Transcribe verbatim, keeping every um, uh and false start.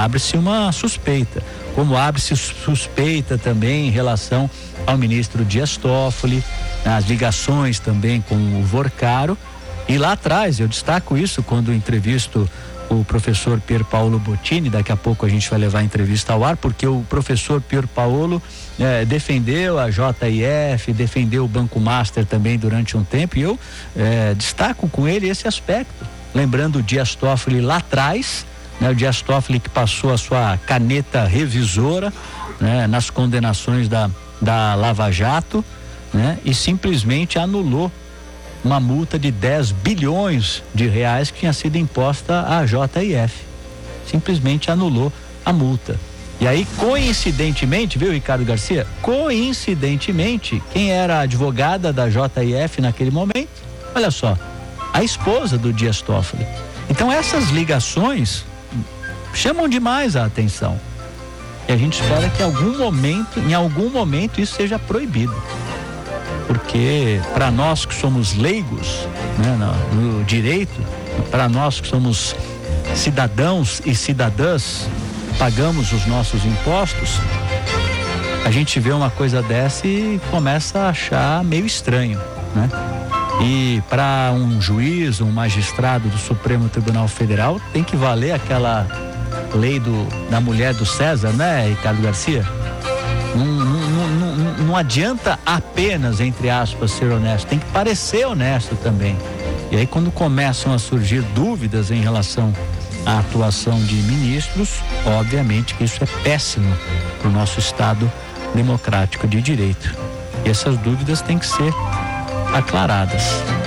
abre-se uma suspeita, como abre-se suspeita também em relação ao ministro Dias Toffoli, as ligações também com o Vorcaro. E lá atrás, eu destaco isso quando entrevisto o professor Pier Paolo Bottini, daqui a pouco a gente vai levar a entrevista ao ar, porque o professor Pier Paolo eh, defendeu a J I F, defendeu o Banco Master também durante um tempo, e eu eh, destaco com ele esse aspecto, lembrando o Dias Toffoli lá atrás, né, o Dias Toffoli que passou a sua caneta revisora, né, nas condenações da, da Lava Jato, né, e simplesmente anulou uma multa de dez bilhões de reais que tinha sido imposta à J I F. Simplesmente anulou a multa. E aí, coincidentemente, viu, Ricardo Garcia? Coincidentemente, quem era a advogada da J I F naquele momento? Olha só, a esposa do Dias Toffoli. Então, essas ligações chamam demais a atenção. E a gente espera que em algum momento, em algum momento, isso seja proibido. Porque para nós que somos leigos, né, no, no direito, para nós que somos cidadãos e cidadãs, pagamos os nossos impostos, a gente vê uma coisa dessa e começa a achar meio estranho, né? E para um juiz, um magistrado do Supremo Tribunal Federal, tem que valer aquela lei do, da mulher do César, né, Ricardo Garcia? Não, não, não, não, não adianta apenas, entre aspas, ser honesto, tem que parecer honesto também. E aí, quando começam a surgir dúvidas em relação à atuação de ministros, obviamente que isso é péssimo para o nosso Estado democrático de direito. E essas dúvidas têm que ser aclaradas.